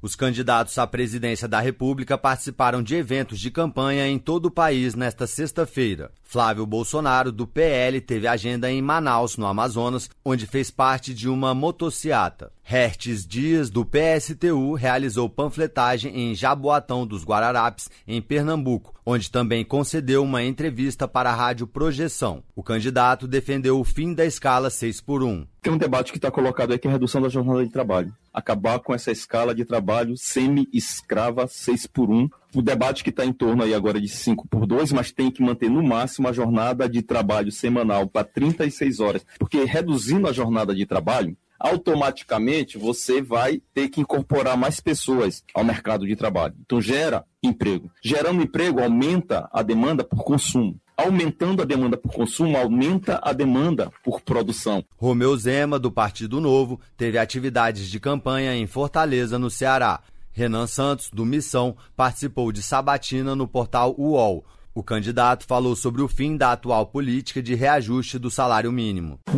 Os candidatos à presidência da República participaram de eventos de campanha em todo o país nesta sexta-feira. Flávio Bolsonaro, do PL, teve agenda em Manaus, no Amazonas, onde fez parte de uma motociata. Hertes Dias, do PSTU, realizou panfletagem em Jaboatão dos Guararapes, em Pernambuco, onde também concedeu uma entrevista para a Rádio Projeção. O candidato defendeu o fim da escala 6x1. Tem um debate que está colocado aí que é a redução da jornada de trabalho. Acabar com essa escala de trabalho semi-escrava 6x1. O debate que está em torno aí agora de 5x2, mas tem que manter no máximo a jornada de trabalho semanal para 36 horas. Porque reduzindo a jornada de trabalho, automaticamente você vai ter que incorporar mais pessoas ao mercado de trabalho. Então gera emprego. Gerando emprego, aumenta a demanda por consumo. Aumentando a demanda por consumo, aumenta a demanda por produção. Romeu Zema, do Partido Novo, teve atividades de campanha em Fortaleza, no Ceará. Renan Santos, do Missão, participou de sabatina no portal UOL. O candidato falou sobre o fim da atual política de reajuste do salário mínimo.